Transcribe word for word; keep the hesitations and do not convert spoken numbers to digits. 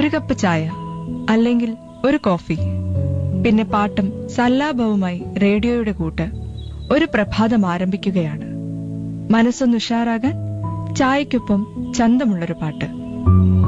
ഒരു കപ്പ് ചായ, അല്ലെങ്കിൽ ഒരു കോഫി, പിന്നെ പാട്ടും സല്ലാപവുമായി റേഡിയോയുടെ കൂട്ട്. ഒരു പ്രഭാതം ആരംഭിക്കുകയാണ്. മനസ്സൊന്ന് ഉഷാറാകാൻ ചായക്കൊപ്പം ചന്തമുള്ളൊരു പാട്ട്.